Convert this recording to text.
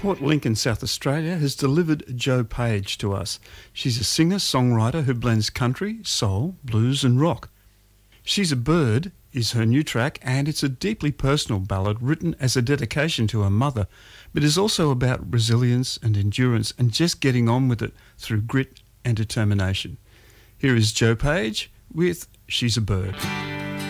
Port Lincoln, South Australia, has delivered Jo Page to us. She's a singer-songwriter who blends country, soul, blues and rock. She's a Bird is her new track, and it's a deeply personal ballad written as a dedication to her mother, but is also about resilience and endurance and just getting on with it through grit and determination. Here is Jo Page with She's a Bird.